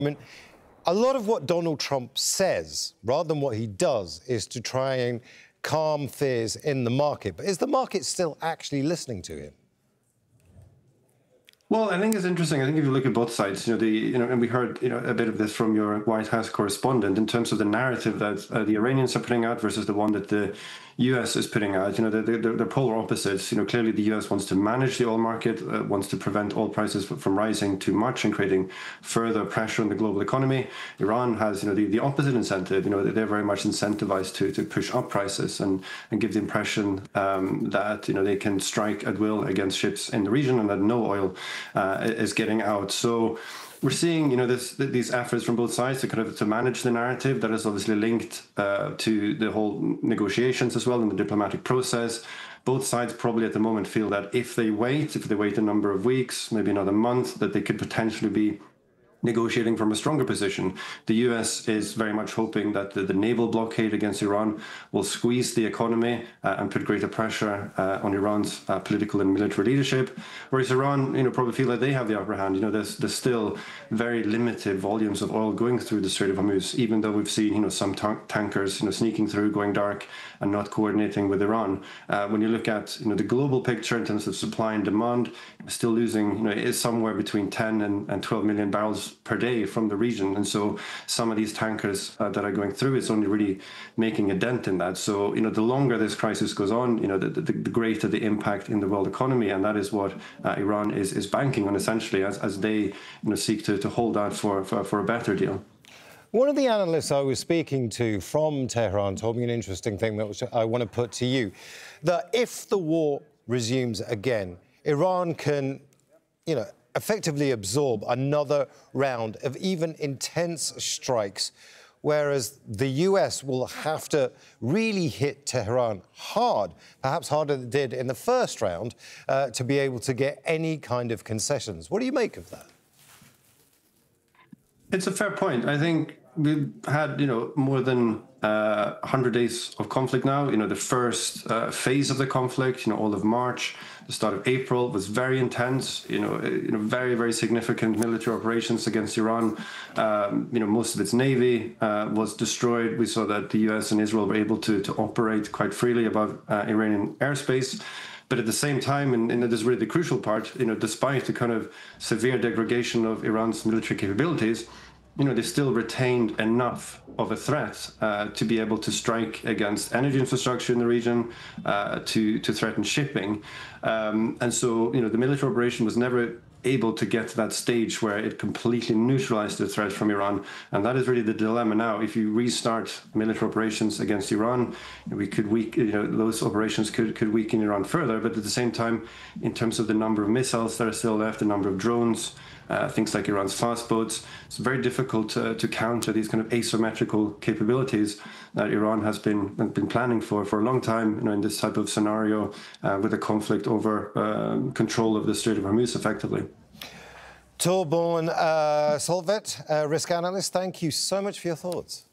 I mean, a lot of what Donald Trump says, rather than what he does, is to try and calm fears in the market. But is the market still actually listening to him? Well, I think it's interesting. I think if you look at both sides, and we heard, a bit of this from your White House correspondent in terms of the narrative that the Iranians are putting out versus the one that the U.S. is putting out. They're polar opposites. Clearly the U.S. wants to manage the oil market, wants to prevent oil prices from rising too much and creating further pressure on the global economy. Iran has, the opposite incentive. They're very much incentivized to push up prices and give the impression that, they can strike at will against ships in the region and that no oil is getting out. So we're seeing, these efforts from both sides to manage the narrative that is obviously linked to the whole negotiations as well in the diplomatic process. Both sides probably at the moment feel that if they wait a number of weeks, maybe another month, that they could potentially be negotiating from a stronger position. The US is very much hoping that the naval blockade against Iran will squeeze the economy and put greater pressure on Iran's political and military leadership, whereas Iran, probably feel that they have the upper hand. There's still very limited volumes of oil going through the Strait of Hormuz, even though we've seen, some tankers, sneaking through, going dark and not coordinating with Iran. When you look at, the global picture in terms of supply and demand, still losing, is somewhere between 10 and 12 million barrels per day from the region. And so some of these tankers that are going through, it's only really making a dent in that. So, the longer this crisis goes on, the greater the impact in the world economy. And that is what Iran is banking on, essentially, as they seek to hold out for a better deal. One of the analysts I was speaking to from Tehran told me an interesting thing that I want to put to you, that if the war resumes again, Iran can, effectively absorb another round of even intense strikes, whereas the US will have to really hit Tehran hard, perhaps harder than it did in the first round, to be able to get any kind of concessions. What do you make of that? It's a fair point. I think we've had, more than 100 days of conflict now. The first phase of the conflict, all of March, the start of April was very intense. Very, very significant military operations against Iran. Most of its navy was destroyed. We saw that the US and Israel were able to operate quite freely above Iranian airspace. But at the same time, and this is really the crucial part, despite the severe degradation of Iran's military capabilities, they still retained enough of a threat to be able to strike against energy infrastructure in the region, to threaten shipping. And so, the military operation was never able to get to that stage where it completely neutralized the threat from Iran. And that is really the dilemma now. If you restart military operations against Iran, we could those operations could weaken Iran further. But at the same time, in terms of the number of missiles that are still left, the number of drones, things like Iran's fast boats, it's very difficult to counter these asymmetrical capabilities that Iran has been planning for a long time, in this type of scenario with a conflict over control of the Strait of Hormuz, effectively. Torbjørn Solvedt, risk analyst, thank you so much for your thoughts.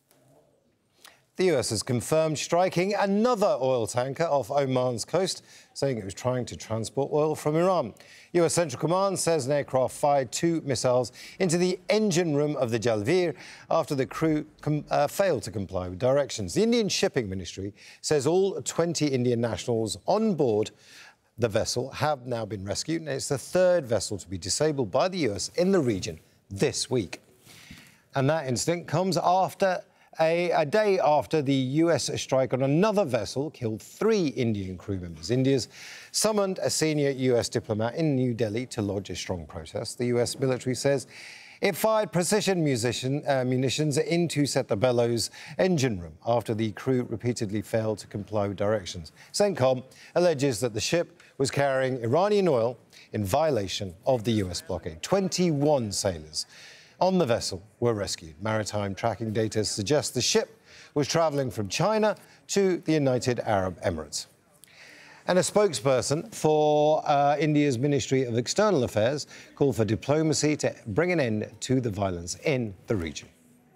The US has confirmed striking another oil tanker off Oman's coast, saying it was trying to transport oil from Iran. US Central Command says an aircraft fired 2 missiles into the engine room of the Jalvir after the crew failed to comply with directions. The Indian Shipping Ministry says all 20 Indian nationals on board the vessel have now been rescued, and it's the third vessel to be disabled by the US in the region this week. And that incident comes after a day after the US strike on another vessel killed 3 Indian crew members. India's summoned a senior US diplomat in New Delhi to lodge a strong protest. The US military says it fired precision munitions into Set the Bellows engine room after the crew repeatedly failed to comply with directions. CENTCOM alleges that the ship was carrying Iranian oil in violation of the US blockade. 21 sailors on the vessel were rescued. Maritime tracking data suggests the ship was travelling from China to the United Arab Emirates. And a spokesperson for India's Ministry of External Affairs called for diplomacy to bring an end to the violence in the region.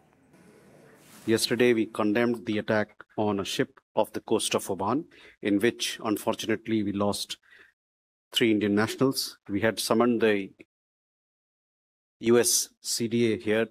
Yesterday, we condemned the attack on a ship off the coast of Oman, in which, unfortunately, we lost 3 Indian nationals. We had summoned the US CDA here